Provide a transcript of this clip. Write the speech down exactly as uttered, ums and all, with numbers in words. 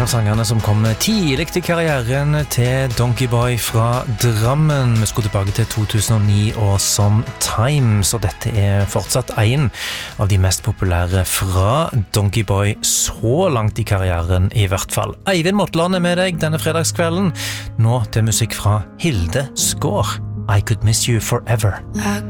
av sangerne som kom tidlig i karrieren til Donkey Boy fra Drammen. Vi skulle tilbake til to tusen og ni og Sometimes, og dette er fortsatt en av de mest populære fra Donkey Boy så langt i karrieren i hvert fall. Eivind Motland er med deg denne fredagskvelden. Nå til musikk fra Hilde Skår. I Could Miss You Forever.